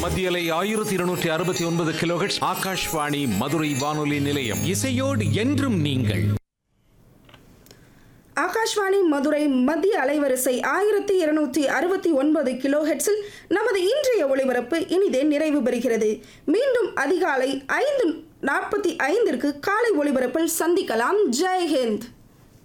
மத்தியலை 1269 கிலோஹெர்ட்ஸ் ஆகாஷ்வாணி மதுரை வானொலி நிலையம். இசையோடு என்றும் நீங்கள். ஆகாஷ்வாணி மதுரை மத்திய அலைவரிசை 1269 கிலோஹெர்ட்ஸில் நமது இன்றைய ஒளிபரப்பு இனிதே நிறைவு பெறுகிறது. மீண்டும் அதிகாலை 5:45 காலை ஒளிபரப்பில் சந்திக்கலாம். ஜெய் ஹிந்த்.